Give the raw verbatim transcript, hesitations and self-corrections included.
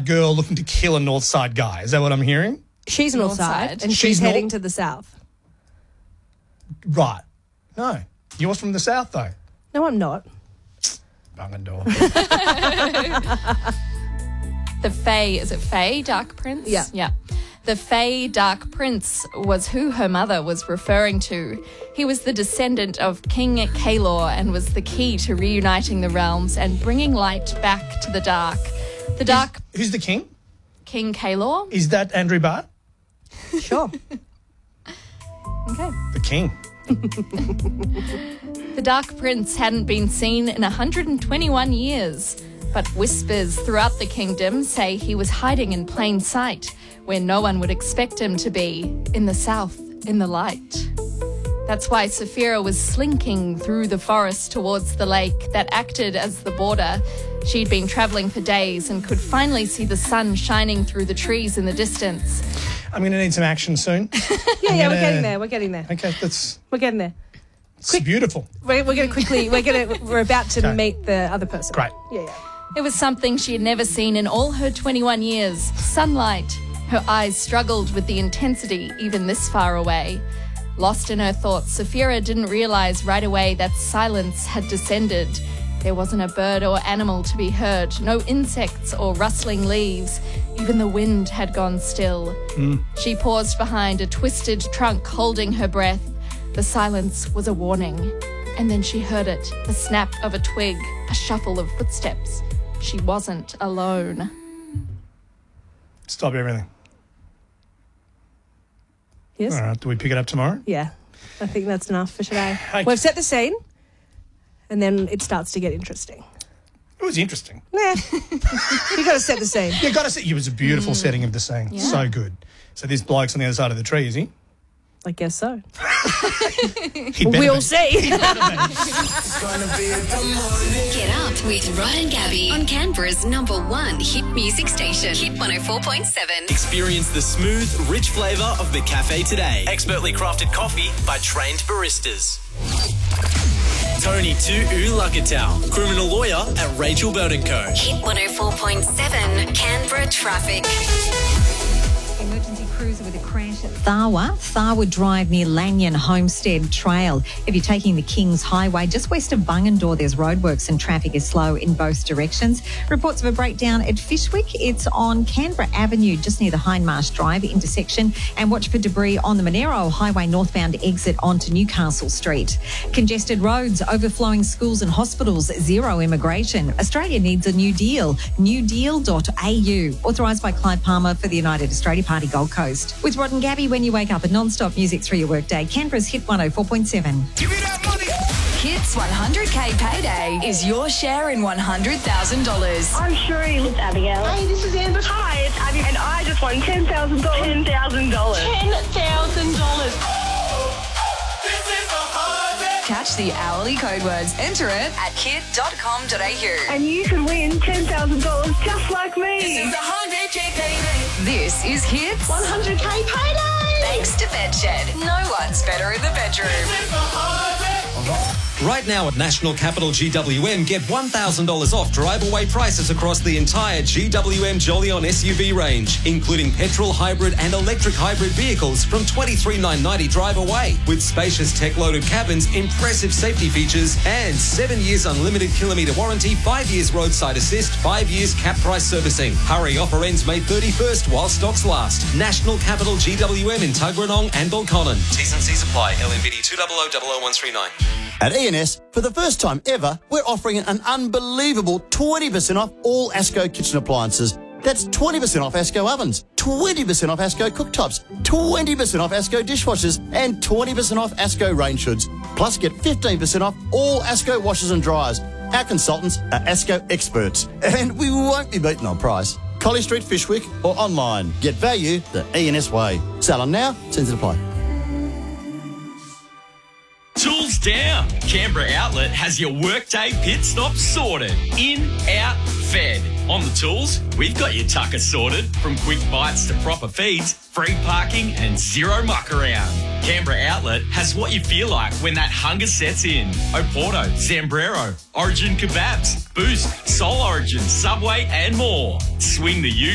girl looking to kill a North Side guy. Is that what I'm hearing? She's North Side, and she's, She's heading North- to the south. Right. No. You're from the south, though. No, I'm not. Bungendore. The Fae, is it Fae, Dark Prince? Yeah. Yeah. The Fae Dark Prince was who her mother was referring to. He was the descendant of King Kalor and was the key to reuniting the realms and bringing light back to the dark. The Dark... Who's, who's the king? King Kalor? Is that Andrew Bart? Sure. Okay. The king. The Dark Prince hadn't been seen in one hundred twenty-one years, but whispers throughout the kingdom say he was hiding in plain sight, where no one would expect him to be, in the south, in the light. That's why Saphira was slinking through the forest towards the lake that acted as the border. She'd been travelling for days and could finally see the sun shining through the trees in the distance. I'm going to need some action soon. Yeah, I'm yeah, gonna- we're getting there. We're getting there. Okay, that's We're getting there. it's beautiful. We're, we're going to quickly. We're going to. We're about to Okay. meet the other person. Great. Yeah, yeah. It was something she had never seen in all her twenty-one years. Sunlight. Her eyes struggled with the intensity even this far away. Lost in her thoughts, Saphira didn't realise right away that silence had descended. There wasn't a bird or animal to be heard, no insects or rustling leaves. Even the wind had gone still. Mm. She paused behind a twisted trunk, holding her breath. The silence was a warning. And then she heard it, the snap of a twig, a shuffle of footsteps. She wasn't alone. Stop everything. Yes. All right, do we pick it up tomorrow? Yeah. I think that's enough for today. Okay. We've set the scene, and then it starts to get interesting. It was interesting. Nah. You got to set the scene. You got to see. It was a beautiful Mm. setting of the scene. So good. So this bloke's on the other side of the tree, is he? I guess so. He better We'll be. see. Get up with Rod and Gabby on Canberra's number one hit music station, Hit one oh four point seven. Experience the smooth, rich flavour of the cafe today. Expertly crafted coffee by trained baristas. Tony Tu Ulakatau, criminal lawyer at Rachel Bird and Co. Hit one oh four point seven, Canberra traffic. Emergency cruiser with a crash at Tharwa, Tharwa Drive near Lanyon Homestead Trail. If you're taking the Kings Highway, just west of Bungendore, there's roadworks and traffic is slow in both directions. Reports of a breakdown at Fishwick. It's on Canberra Avenue, just near the Hindmarsh Drive intersection. And watch for debris on the Monero Highway northbound exit onto Newcastle Street. Congested roads, overflowing schools and hospitals, zero immigration. Australia needs a new deal. new deal dot a u. Authorised by Clive Palmer for the United Australia Party Gold Coast. With Rod and Gabby when you wake up, and non-stop music through your workday. Canberra's Hit one oh four point seven. Hits one hundred K Payday is your share in one hundred thousand dollars. I'm Sheree. It's Abigail. Hey, this is Amber. Hi, it's Abby. And I just won ten thousand dollars. ten thousand dollars. ten thousand dollars. Catch the hourly code words. Enter it at hit dot com dot a u. And you can win ten thousand dollars just like me. This is one hundred K Payday. This is Hits one hundred K Payday. Thanks to Bedshed. No one's better in the bedroom. Right now at National Capital G W M, get one thousand dollars off drive-away prices across the entire G W M Jolion S U V range, including petrol, hybrid and electric hybrid vehicles from twenty-three thousand nine hundred ninety drive away, with spacious tech-loaded cabins, impressive safety features and seven years unlimited kilometre warranty, five years roadside assist, five years cap price servicing. Hurry, offer ends May thirty-first while stocks last. National Capital G W M in Tuggeranong and Balconnen. T's and C's apply. L M B D two zero zero zero zero one three nine. At E N S, for the first time ever, we're offering an unbelievable twenty percent off all ASCO kitchen appliances. That's twenty percent off ASCO ovens, twenty percent off ASCO cooktops, twenty percent off ASCO dishwashers, and twenty percent off ASCO rain hoods. Plus, get fifteen percent off all ASCO washers and dryers. Our consultants are ASCO experts, and we won't be beaten on price. Colley Street, Fishwick, or online. Get value the E N S way. Sell them now, terms and apply. Tools down. Canberra Outlet has your workday pit stop sorted. In, out, fed. On the tools, we've got your tucker sorted. From quick bites to proper feeds, free parking and zero muck around. Canberra Outlet has what you feel like when that hunger sets in. Oporto, Zambrero, Origin Kebabs, Boost, Soul Origin, Subway and more. Swing the U